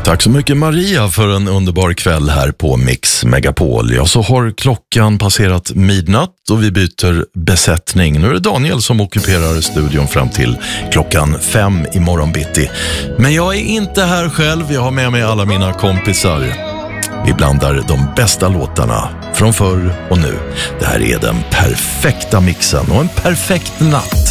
Tack så mycket Maria för en underbar kväll här på Mix Megapol. Ja, så har klockan passerat midnatt och vi byter besättning. Nu är det Daniel som ockuperar studion fram till klockan 5 i morgon bitti. Men jag är inte här själv, jag har med mig alla mina kompisar. Vi blandar de bästa låtarna från förr och nu. Det här är den perfekta mixen och en perfekt natt.